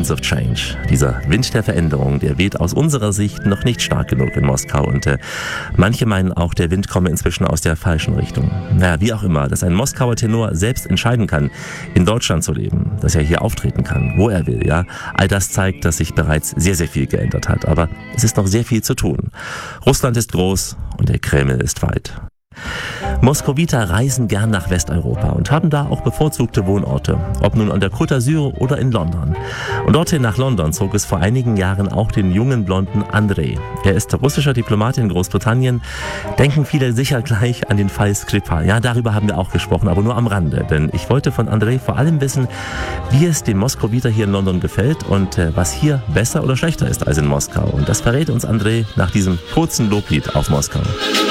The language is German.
Winds of Change. Dieser Wind der Veränderung, der weht aus unserer Sicht noch nicht stark genug in Moskau und manche meinen auch, der Wind komme inzwischen aus der falschen Richtung. Naja, wie auch immer, dass ein Moskauer Tenor selbst entscheiden kann, in Deutschland zu leben, dass er hier auftreten kann, wo er will, ja, all das zeigt, dass sich bereits sehr, sehr viel geändert hat. Aber es ist noch sehr viel zu tun. Russland ist groß und der Kreml ist weit. Moskowiter reisen gern nach Westeuropa und haben da auch bevorzugte Wohnorte, ob nun an der Côte d'Azur oder in London. Und dorthin nach London zog es vor einigen Jahren auch den jungen Blonden Andrei. Er ist russischer Diplomat in Großbritannien. Denken viele sicher gleich an den Fall Skripal. Ja, darüber haben wir auch gesprochen, aber nur am Rande. Denn ich wollte von Andrei vor allem wissen, wie es dem Moskowiter hier in London gefällt und was hier besser oder schlechter ist als in Moskau. Und das verrät uns Andrei nach diesem kurzen Loblied auf Moskau.